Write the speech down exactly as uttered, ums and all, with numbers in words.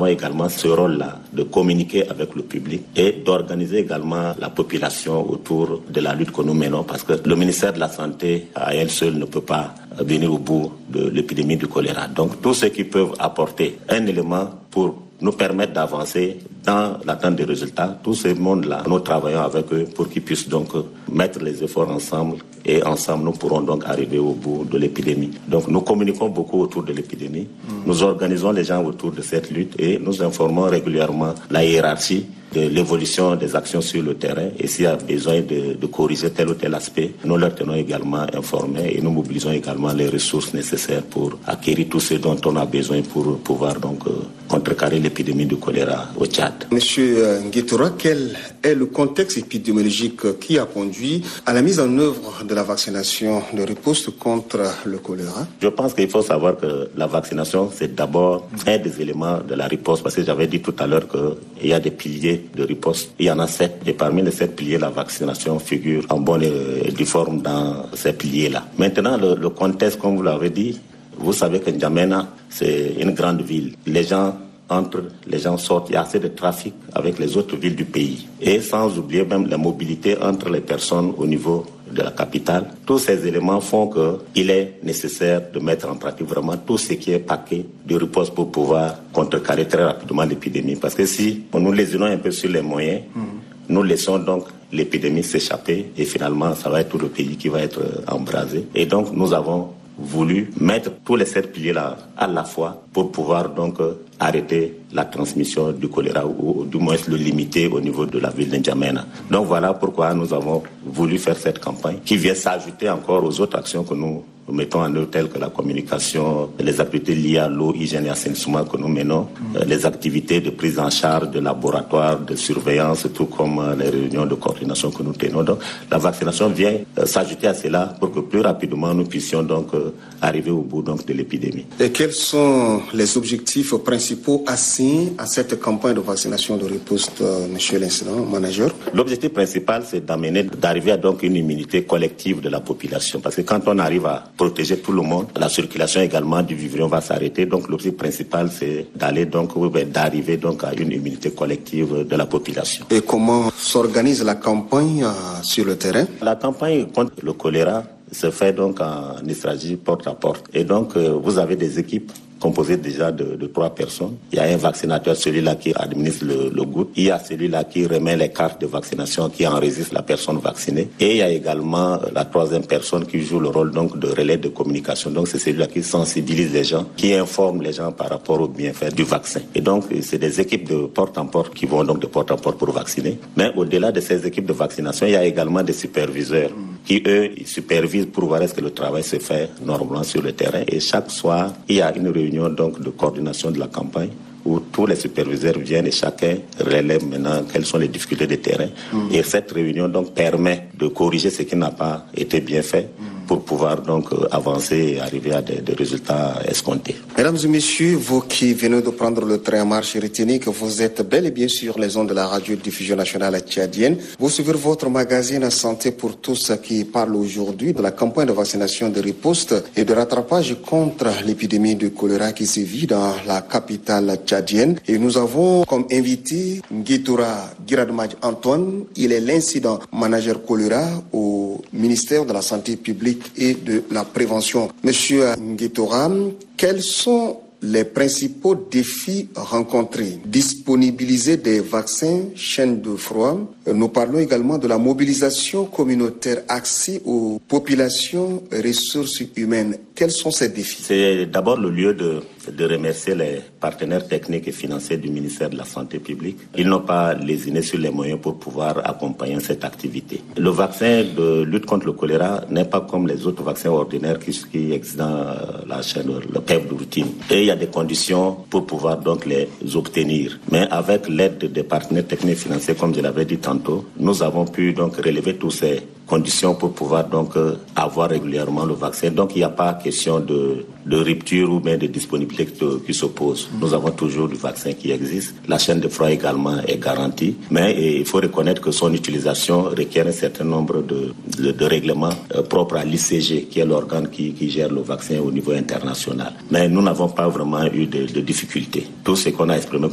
avons également ce rôle-là de communiquer avec le public et d'organiser également la population autour de la lutte que nous menons, parce que le ministère de la Santé à elle seule ne peut pas venir au bout de l'épidémie du choléra. Donc tous ceux qui peuvent apporter un élément pour nous permettre d'avancer dans l'attente des résultats, tout ce monde-là, nous travaillons avec eux pour qu'ils puissent donc mettre les efforts ensemble et ensemble nous pourrons donc arriver au bout de l'épidémie. Donc nous communiquons beaucoup autour de l'épidémie, mmh. nous organisons les gens autour de cette lutte et nous informons régulièrement la hiérarchie de l'évolution des actions sur le terrain et s'il y a besoin de, de corriger tel ou tel aspect, nous leur tenons également informés et nous mobilisons également les ressources nécessaires pour acquérir tout ce dont on a besoin pour pouvoir donc euh, contrecarrer l'épidémie du choléra au Tchad. Monsieur Nguetoura, quel est le contexte épidémiologique qui a conduit à la mise en œuvre de la vaccination de riposte contre le choléra? Je pense qu'il faut savoir que la vaccination, c'est d'abord un des éléments de la riposte, parce que j'avais dit tout à l'heure qu'il y a des piliers de riposte. Il y en a sept, et parmi les sept piliers, la vaccination figure en bonne et due forme dans ces piliers-là. Maintenant, le, le contexte, comme vous l'avez dit, vous savez que N'Djamena, c'est une grande ville. Les gens entrent, les gens sortent, il y a assez de trafic avec les autres villes du pays. Et sans oublier même la mobilité entre les personnes au niveau de la capitale. Tous ces éléments font qu'il est nécessaire de mettre en pratique vraiment tout ce qui est paquet de riposte pour pouvoir contrecarrer très rapidement l'épidémie. Parce que si nous lésinons un peu sur les moyens, mmh. nous laissons donc l'épidémie s'échapper et finalement ça va être tout le pays qui va être embrasé. Et donc nous avons voulu mettre tous les sept piliers-là à la fois pour pouvoir donc arrêter la transmission du choléra ou, ou du moins le limiter au niveau de la ville de N'Djamena. Donc voilà pourquoi nous avons voulu faire cette campagne qui vient s'ajouter encore aux autres actions que nous Nous mettons en œuvre telles que la communication, les activités liées à l'eau, hygiène et assainissement que nous menons, mmh. euh, les activités de prise en charge de laboratoire, de surveillance, tout comme euh, les réunions de coordination que nous tenons. Donc, la vaccination vient euh, s'ajouter à cela pour que plus rapidement nous puissions donc euh, arriver au bout donc de l'épidémie. Et quels sont les objectifs principaux assignés à cette campagne de vaccination de riposte, euh, Monsieur l'incident manager? L'objectif principal, c'est d'amener, d'arriver à donc une immunité collective de la population, parce que quand on arrive à protéger tout le monde, la circulation également du vivrion va s'arrêter. Donc l'objectif principal, c'est d'aller donc d'arriver donc à une immunité collective de la population. Et comment s'organise la campagne euh, sur le terrain? La campagne contre le choléra se fait donc en stratégie porte à porte. Et donc euh, vous avez des équipes composé déjà de, de trois personnes. Il y a un vaccinateur, celui-là qui administre le, le goutte. Il y a celui-là qui remet les cartes de vaccination, qui enregistre la personne vaccinée. Et il y a également la troisième personne qui joue le rôle donc de relais de communication. Donc c'est celui-là qui sensibilise les gens, qui informe les gens par rapport aux bienfaits du vaccin. Et donc c'est des équipes de porte en porte qui vont donc de porte en porte pour vacciner. Mais au-delà de ces équipes de vaccination, il y a également des superviseurs qui, eux, supervisent pour voir est-ce que le travail se fait normalement sur le terrain. Et chaque soir, il y a une réunion donc de coordination de la campagne où tous les superviseurs viennent et chacun relève maintenant quelles sont les difficultés de terrain. Mmh. Et cette réunion donc permet de corriger ce qui n'a pas été bien fait mmh. pour pouvoir donc avancer et arriver à des, des résultats escomptés. Mesdames et messieurs, vous qui venez de prendre le train en marche, retenez que vous êtes bel et bien sur les ondes de la radio-diffusion nationale tchadienne. Vous suivez votre magazine Santé pour tous qui parle aujourd'hui de la campagne de vaccination de riposte et de rattrapage contre l'épidémie de choléra qui sévit dans la capitale tchadienne. Et nous avons comme invité Nguetoura Giradmadj Antoine. Il est l'incident manager choléra au ministère de la Santé publique et de la prévention. Monsieur Nguetoura, quels sont les principaux défis rencontrés? Disponibiliser des vaccins, chaîne de froid. Nous parlons également de la mobilisation communautaire, accès aux populations, ressources humaines. Quels sont ces défis? C'est d'abord le lieu de, de remercier les partenaires techniques et financiers du ministère de la Santé publique. Ils n'ont pas lésiné sur les moyens pour pouvoir accompagner cette activité. Le vaccin de lutte contre le choléra n'est pas comme les autres vaccins ordinaires qui, qui existent dans la chaîne, le P E V de routine. Et il y a des conditions pour pouvoir donc les obtenir. Mais avec l'aide des partenaires techniques et financiers, comme je l'avais dit tantôt, nous avons pu donc relever tous ces conditions pour pouvoir donc euh, avoir régulièrement le vaccin. Donc il n'y a pas question de, de rupture ou bien de disponibilité de, qui s'oppose. Nous avons toujours du vaccin qui existe. La chaîne de froid également est garantie. Mais et, il faut reconnaître que son utilisation requiert un certain nombre de, de, de règlements euh, propres à l'I C G, qui est l'organe qui, qui gère le vaccin au niveau international. Mais nous n'avons pas vraiment eu de, de difficultés. Tout ce qu'on a exprimé